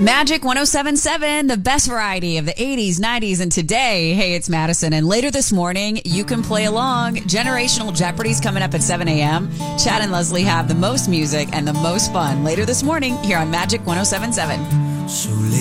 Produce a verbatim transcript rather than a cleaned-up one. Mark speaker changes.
Speaker 1: Magic one oh seven point seven, the best variety of the eighties, nineties, and today. Hey, it's Madison. And later this morning, you can play along. Generational Jeopardy's coming up at seven a.m. Chad and Leslie have the most music and the most fun later this morning here on Magic one oh seven point seven.
Speaker 2: So